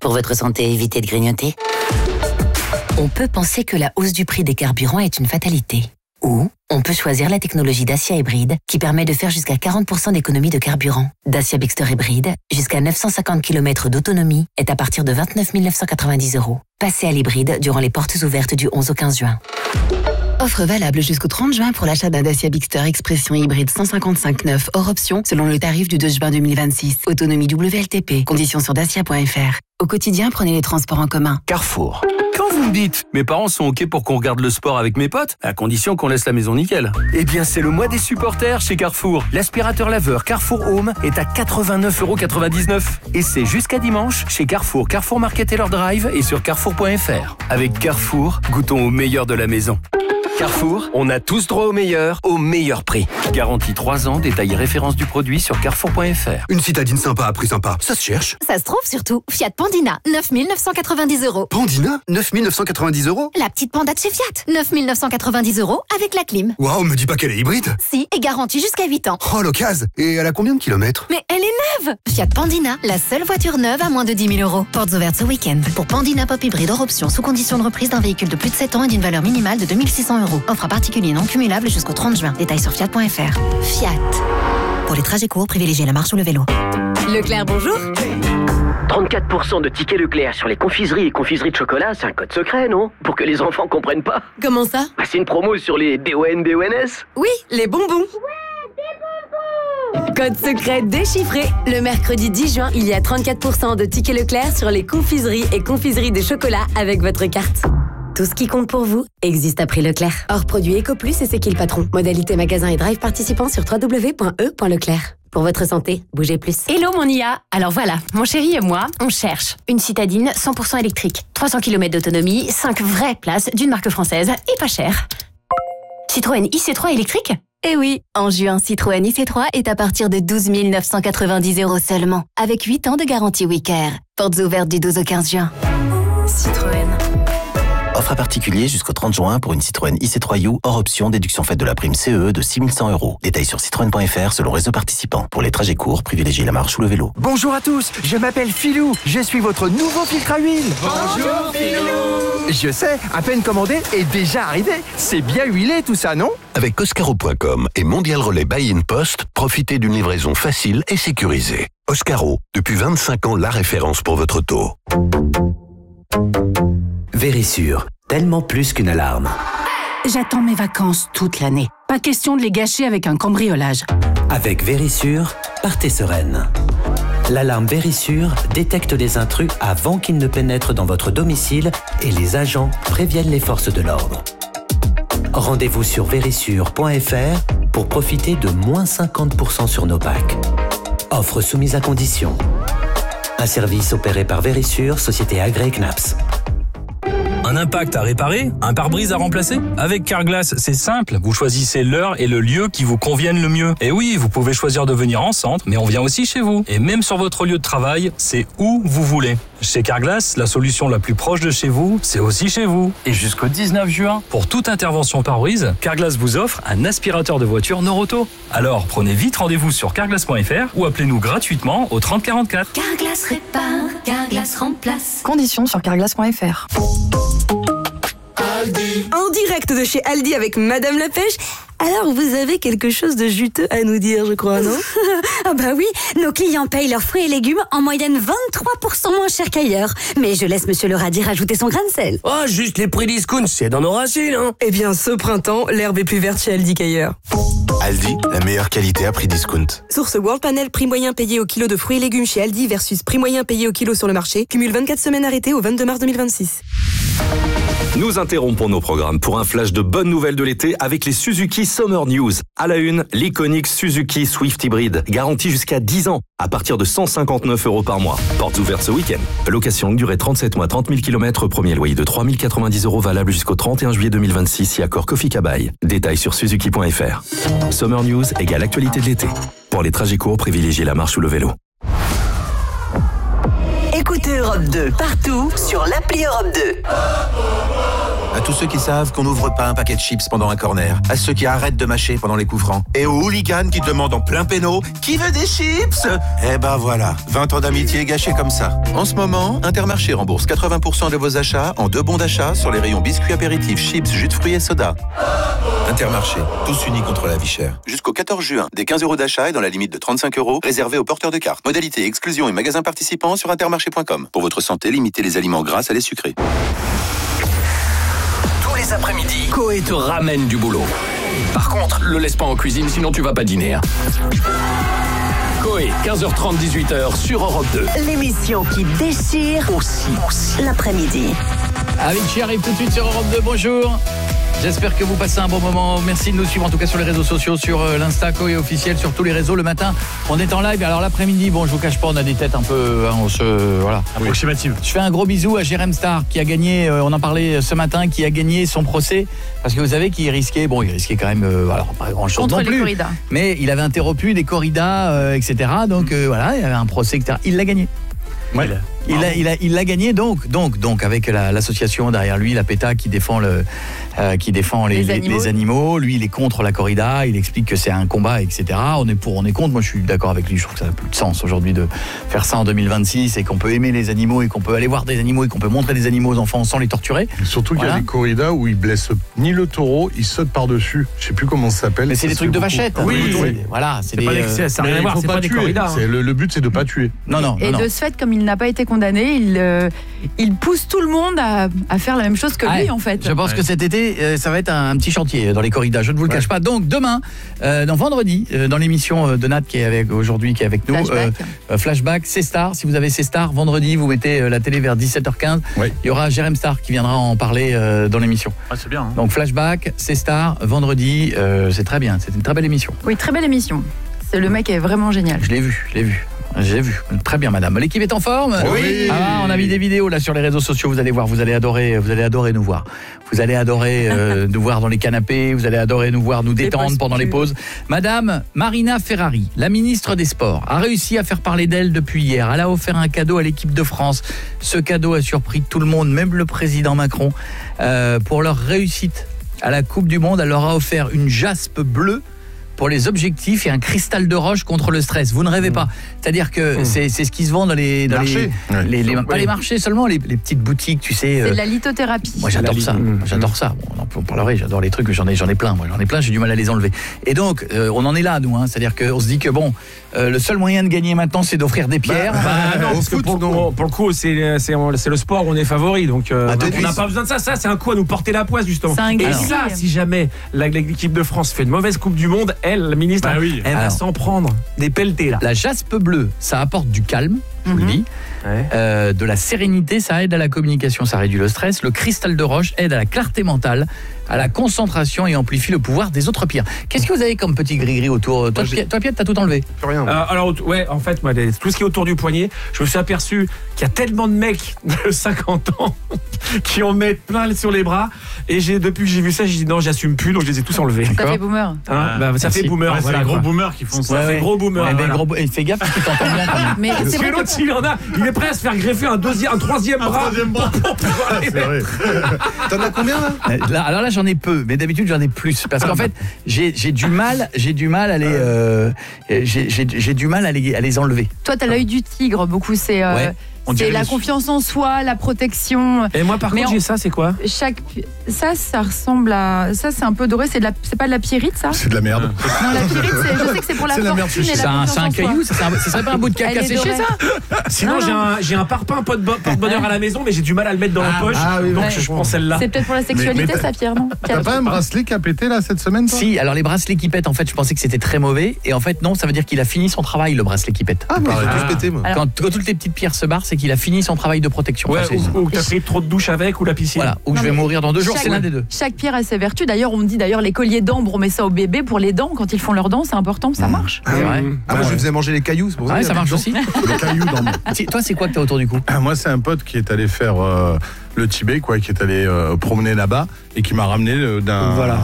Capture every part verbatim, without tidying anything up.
Pour votre santé, évitez de grignoter. On peut penser que la hausse du prix des carburants est une fatalité. Ou on peut choisir la technologie Dacia Hybride qui permet de faire jusqu'à quarante pour cent d'économie de carburant. Dacia Bigster Hybride, jusqu'à neuf cent cinquante kilomètres d'autonomie, est à partir de vingt-neuf mille neuf cent quatre-vingt-dix euros. Passez à l'hybride durant les portes ouvertes du onze au quinze juin. Offre valable jusqu'au trente juin pour l'achat d'un Dacia Bigster Expression hybride cent cinquante-cinq neuf hors option selon le tarif du deux juin deux mille vingt-six. Autonomie W L T P. Conditions sur dacia point f r. Au quotidien, prenez les transports en commun. Carrefour. Quand vous me dites, mes parents sont OK pour qu'on regarde le sport avec mes potes, à condition qu'on laisse la maison nickel. Eh bien, c'est le mois des supporters chez Carrefour. L'aspirateur laveur Carrefour Home est à quatre-vingt-neuf euros quatre-vingt-dix-neuf. Et c'est jusqu'à dimanche chez Carrefour, Carrefour Market et leur drive et sur carrefour point f r. Avec Carrefour, goûtons au meilleur de la maison. Carrefour, on a tous droit au meilleur, au meilleur prix. Garantie trois ans, détail et référence du produit sur carrefour point f r. Une citadine sympa à prix sympa, ça se cherche. Ça se trouve surtout. Fiat Pandina, neuf mille neuf cent quatre-vingt-dix euros. Pandina, neuf mille neuf cent quatre-vingt-dix euros. La petite panda de chez Fiat, neuf mille neuf cent quatre-vingt-dix euros avec la clim. Waouh, me dis pas qu'elle est hybride. Si, et garantie jusqu'à huit ans. Oh, l'occasion. Et elle a combien de kilomètres? Mais elle est neuve. Fiat Pandina, la seule voiture neuve à moins de dix mille euros. Portes ouvertes ce week-end. Pour Pandina Pop Hybride hors option, sous condition de reprise d'un véhicule de plus de sept ans et d'une valeur minimale de deux mille six cents euros. Offre à particulier non cumulable jusqu'au trente juin. Détails sur fiat point f r. Fiat. Pour les trajets courts, privilégiez la marche ou le vélo. Leclerc, bonjour. trente-quatre pour cent de tickets Leclerc sur les confiseries et confiseries de chocolat, c'est un code secret, non? Pour que les enfants comprennent pas. Comment ça? Bah, c'est une promo sur les B O N B O N S. Oui, les bonbons. Ouais, des bonbons. Code secret déchiffré. Le mercredi dix juin, il y a trente-quatre pour cent de tickets Leclerc sur les confiseries et confiseries de chocolat avec votre carte. Tout ce qui compte pour vous existe à prix Leclerc. Hors produit EcoPlus et c'est qui le patron. Modalité magasin et drive participants sur w w w point e point leclerc. Pour votre santé, bougez plus. Hello mon I A. Alors voilà, mon chéri et moi, on cherche une citadine cent pour cent électrique. trois cents kilomètres d'autonomie, cinq vraies places d'une marque française et pas cher. Citroën I C trois électrique? Eh oui, en juin, Citroën I C trois est à partir de douze mille neuf cent quatre-vingt-dix euros seulement, avec huit ans de garantie WeCare. Portes ouvertes du douze au quinze juin. Citroën. Offre à particulier jusqu'au trente juin pour une Citroën I C trois U hors option, déduction faite de la prime C E de six mille cent euros. Détails sur citroën point f r selon réseau participant. Pour les trajets courts, privilégiez la marche ou le vélo. Bonjour à tous, je m'appelle Philou, je suis votre nouveau filtre à huile. Bonjour Philou. Je sais, à peine commandé et déjà arrivé. C'est bien huilé tout ça, non? Avec Oscaro point com et Mondial Relais Buy-in Post, profitez d'une livraison facile et sécurisée. Oscaro, depuis vingt-cinq ans la référence pour votre auto. Vérissure, tellement plus qu'une alarme. J'attends mes vacances toute l'année. Pas question de les gâcher avec un cambriolage. Avec Vérissure, partez sereine. L'alarme Vérissure détecte les intrus avant qu'ils ne pénètrent dans votre domicile et les agents préviennent les forces de l'ordre. Rendez-vous sur vérissure point f r pour profiter de moins cinquante pour cent sur nos packs. Offre soumise à condition. Un service opéré par Vérissure, société agréée C N A P S. Un impact à réparer? Un pare-brise à remplacer? Avec Carglass, c'est simple. Vous choisissez l'heure et le lieu qui vous conviennent le mieux. Et oui, vous pouvez choisir de venir en centre, mais on vient aussi chez vous. Et même sur votre lieu de travail, c'est où vous voulez. Chez Carglass, la solution la plus proche de chez vous, c'est aussi chez vous. Et jusqu'au dix-neuf juin, pour toute intervention pare-brise, Carglass vous offre un aspirateur de voiture Noroto. Alors, prenez vite rendez-vous sur carglass point f r ou appelez-nous gratuitement au trente quarante-quatre. Carglass répare, Carglass remplace. Conditions sur carglass point f r. Aldi. En direct de chez Aldi avec Madame la Pêche. Alors, vous avez quelque chose de juteux à nous dire, je crois, non? Ah bah oui, nos clients payent leurs fruits et légumes en moyenne vingt-trois pour cent moins cher qu'ailleurs. Mais je laisse Monsieur le radis rajouter son grain de sel. Oh, juste les prix discount, c'est dans nos racines, hein. Eh bien, ce printemps, l'herbe est plus verte chez Aldi qu'ailleurs. Aldi, la meilleure qualité à prix discount. Source World Panel, prix moyen payé au kilo de fruits et légumes chez Aldi versus prix moyen payé au kilo sur le marché. Cumule vingt-quatre semaines arrêtées au vingt-deux mars deux mille vingt-six. Nous interrompons nos programmes pour un flash de bonnes nouvelles de l'été avec les Suzuki Summer News. À la une, l'iconique Suzuki Swift Hybrid, garantie jusqu'à dix ans, à partir de cent cinquante-neuf euros par mois. Portes ouvertes ce week-end. Location longue durée trente-sept mois, trente mille kilomètres, premier loyer de trois mille quatre-vingt-dix euros valable jusqu'au trente et un juillet deux mille vingt-six, si accord Kofi Kabaï. Détails sur suzuki point f r. Summer News égale actualité de l'été. Pour les trajets courts, privilégiez la marche ou le vélo. Écoutez Europe deux, partout sur l'appli Europe deux. À tous ceux qui savent qu'on n'ouvre pas un paquet de chips pendant un corner, à ceux qui arrêtent de mâcher pendant les coups francs, et aux hooligans qui demandent en plein péno « Qui veut des chips ?» Eh ben voilà, vingt ans d'amitié gâchés comme ça. En ce moment, Intermarché rembourse quatre-vingts pour cent de vos achats en deux bons d'achat sur les rayons biscuits apéritifs, chips, jus de fruits et soda. Intermarché, tous unis contre la vie chère. Jusqu'au quatorze juin, des quinze euros d'achat et dans la limite de trente-cinq euros, réservés aux porteurs de cartes. Modalité, exclusion et magasins participants sur intermarché point com. Pour votre santé, limitez les aliments gras à les sucrés. Les après-midi, Coé te ramène du boulot. Par contre, le laisse pas en cuisine, sinon tu vas pas dîner. Hein. Coé, quinze heures trente, dix-huit heures sur Europe deux. L'émission qui déchire aussi, aussi. l'après-midi. Avicii arrive tout de suite sur Europe deux, bonjour. J'espère que vous passez un bon moment. Merci de nous suivre en tout cas sur les réseaux sociaux, sur euh, l'Insta Coé officiel, sur tous les réseaux. Le matin, on est en live. Alors l'après-midi, bon, je vous cache pas, on a des têtes un peu, hein, on se, voilà, approximatives. Je fais un gros bisou à Jérém Star qui a gagné, euh, on en parlait ce matin, qui a gagné son procès parce que vous savez qu'il risquait, bon, il risquait quand même, euh, alors pas grand-chose non plus, les corridas. Mais il avait interrompu des corridas, euh, et cetera. Donc euh, voilà, il y avait un procès, et cetera. Il l'a gagné. Ouais. Il a, il a, il l'a gagné donc, donc, donc avec la, l'association derrière lui, la PETA qui défend le, euh, qui défend les, les, animaux. les animaux. Lui, il est contre la corrida. Il explique que c'est un combat, et cetera. On est pour, on est contre. Moi, je suis d'accord avec lui. Je trouve que ça n'a plus de sens aujourd'hui de faire ça en deux mille vingt-six et qu'on peut aimer les animaux et qu'on peut aller voir des animaux et qu'on peut montrer des animaux aux enfants sans les torturer. Et surtout voilà. Qu'il y a des corridas où ils blessent ni le taureau, ils sautent par dessus. Je sais plus comment ça s'appelle. Mais c'est des trucs de vachette. Oui, oui, oui. Voilà, c'est, c'est des. Pas des euh, ça n'a rien à voir. C'est pas des corridas. Hein. Le, le but, c'est de pas tuer. Non, non. Et non, de non. ce fait, comme il n'a pas été condamné, il euh, il pousse tout le monde à, à faire la même chose que ah, lui en fait. Je pense ouais. que cet été euh, ça va être un, un petit chantier dans les corridas, je ne vous le ouais. cache pas. Donc demain, euh, dans vendredi, euh, dans l'émission de Nat qui est avec aujourd'hui, qui est avec nous, Flashback, euh, Flashback C-Star. Si vous avez C-Star, vendredi, vous mettez euh, la télé vers dix-sept heures quinze. Ouais. Il y aura Jérém Star qui viendra en parler euh, dans l'émission. Ah, c'est bien. Hein. Donc Flashback, C-Star, vendredi, euh, c'est très bien. C'est une très belle émission. Oui, très belle émission. C'est le mec est vraiment génial. Je l'ai vu, je l'ai vu. J'ai vu. Très bien, madame. L'équipe est en forme ? Oui. Ah, on a mis des vidéos là sur les réseaux sociaux. Vous allez voir, vous allez adorer, vous allez adorer nous voir. Vous allez adorer euh, nous voir dans les canapés. Vous allez adorer nous voir nous détendre pendant les pauses. Madame Marina Ferrari, la ministre des Sports, a réussi à faire parler d'elle depuis hier. Elle a offert un cadeau à l'équipe de France. Ce cadeau a surpris tout le monde, même le président Macron, euh, pour leur réussite à la Coupe du Monde. Elle leur a offert une jaspe bleue pour les objectifs et un cristal de roche contre le stress. Vous ne rêvez pas. C'est-à-dire que mmh. c'est, c'est ce qui se vend dans les... Dans marchés. Les, ouais. les, les, pas oui. les marchés seulement, les, les petites boutiques, tu sais. C'est euh, de la lithothérapie. Moi, j'adore ça. Mmh. J'adore ça. Bon, on en parlerait, j'adore les trucs, j'en ai, j'en ai plein. Moi, j'en ai plein, j'ai du mal à les enlever. Et donc, euh, on en est là, nous. Hein. C'est-à-dire qu'on se dit que, bon, euh, le seul moyen de gagner maintenant, c'est d'offrir des pierres. Bah, bah, non, parce foot, que pour, non. pour le coup, c'est, c'est, c'est le sport où on est favori. Donc, euh, ah, on n'a pas besoin de ça. Ça, c'est un coup à nous porter la poisse, justement. Et alors, ça, si jamais la, l'équipe de France fait une mauvaise Coupe du Monde, elle, la ministre, bah, oui. elle va s'en prendre des pelletés, là. La jaspe bleue, ça apporte du calme, je vous le dis. Ouais. Euh, de la sérénité, ça aide à la communication, ça réduit le stress. Le cristal de roche aide à la clarté mentale, à la concentration et amplifie le pouvoir des autres pierres. Qu'est-ce que vous avez comme petit gris-gris autour ? Toi, Pierre, toi, Pierre, t'as tout enlevé ? Plus rien. Euh, alors, ouais, en fait, moi, tout ce qui est autour du poignet, je me suis aperçu qu'il y a tellement de mecs de cinquante ans qui en mettent plein sur les bras. Et j'ai, depuis que j'ai vu ça, j'ai dit non, j'assume plus, donc je les ai tous enlevés. Ça fait boomer. Hein ah, bah, ça Merci. fait boomer. Ouais, voilà, c'est les gros quoi. boomers qui font ça. Ouais, ouais. C'est gros boomers. Eh ben, voilà. gros, fais gaffe parce que t'entends bien quand même. Mais parce que l'autre, il en a, il est prêt à se faire greffer un deuxième, un troisième un bras. Troisième bras. Pour pouvoir c'est vrai. T'en as combien là, là Alors là, j'en ai peu, mais d'habitude, j'en ai plus. Parce qu'en fait, j'ai, j'ai du mal, j'ai du mal à les, euh, j'ai, j'ai, j'ai du mal à les, à les enlever. Toi, t'as l'œil du tigre, beaucoup. C'est. Euh, ouais. C'est la confiance en soi, la protection. Et moi, par mais contre, en, j'ai ça, c'est quoi ? Chaque ça, ça ressemble à ça, c'est un peu doré. C'est de la, c'est pas de la pyrite, ça ? C'est de la merde. Non, la pyrite, c'est, je sais que c'est pour la c'est fortune et la c'est un, confiance c'est un en caillou, soi. ça, ça serait pas un bout de caca séché, ça ? Sinon, j'ai un, j'ai un parpaing porte-bonheur à la maison, mais j'ai du mal à le mettre dans ah, la poche. Ah, oui, donc, ouais. je prends celle-là. C'est peut-être pour la sexualité, mais, mais ça, Pierre, non ? T'as pas un bracelet qui a pété là cette semaine, toi ? Si, alors les bracelets qui pètent, en fait, je pensais que c'était très mauvais, et en fait, non, ça veut dire qu'il a fini son travail, le bracelet qui pète. Ah, bah, j'ai tous pété, moi. Quand toutes les petites pierres se barrent, c'est qu'il a fini son travail de protection. Ouais, enfin, ou, ou que t'as pris trop de douche avec, ou la piscine. Voilà, ou non, je vais mourir dans deux jours, chaque, c'est l'un des deux. Chaque pierre a ses vertus. D'ailleurs, on me dit d'ailleurs les colliers d'ambre, on met ça aux bébés pour les dents. Quand ils font leurs dents, c'est important, ça marche. Ah, c'est vrai. Mmh. Ah, moi, je faisais manger les cailloux, c'est pour ça. Ouais, ça marche aussi. Les cailloux d'ambre. Toi, c'est quoi que t'as autour du cou ? Moi, c'est un pote qui est allé faire euh, le Tibet, quoi, qui est allé euh, promener là-bas et qui m'a ramené euh, d'un. Voilà.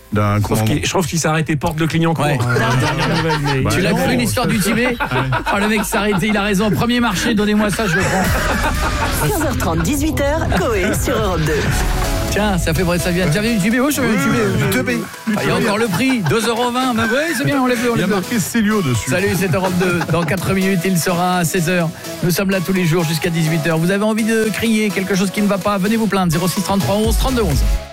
d'un je trouve qu'il s'est arrêté porte de Clignancourt. Ouais. Nouvelle, mais... bah, tu l'as cru l'histoire du Tibet? Oh, le mec s'est arrêté, il a raison. Premier marché, donnez-moi ça, je le prends. quinze heures trente, dix-huit heures, Coé sur Europe deux. Tiens, ça fait vrai, ça vient. Tu avais du Tibet? Oh, je suis du Tibet. Il y a encore le prix, deux euros vingt. Ben oui, c'est bien, on lève le. Il y a marqué Célio dessus. Salut, c'est Europe deux. Dans quatre minutes, il sera à seize heures. Nous sommes là tous les jours jusqu'à dix-huit heures. Vous avez envie de crier quelque chose qui ne va pas? Venez vous plaindre. zéro six trente-trois onze trente-deux onze.